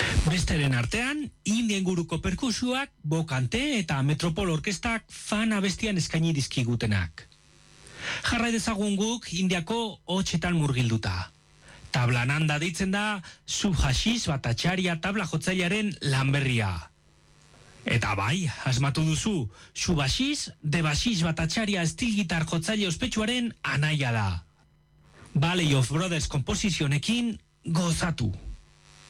Besteren artean, Indien guruko perkusioak, Bokante eta Metropol Orkestak fan abestian eskaini dizkigutenak. Jarrai dezagun guk Indiako hotxetan murgilduta. Tablananda deitzen da Subhashish Bhattacharya tabla jotzailearen lan berria. Eta bai, asmatu duzu, Subhashish Debashish Bhattacharya steel gitar jotzaile ospetsuaren anaia da. Valley of Brothers komposizionekin gozatu.